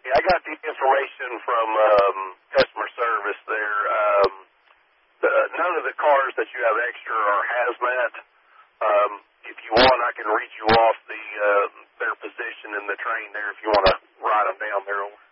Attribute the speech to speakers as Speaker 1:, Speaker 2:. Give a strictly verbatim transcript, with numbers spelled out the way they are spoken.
Speaker 1: Yeah, I got the information from um, customer service there. Um, the, none of the cars that you have extra are hazmat. Um, if you want, I can read you off the uh, their position in the train there if you want to write them down there.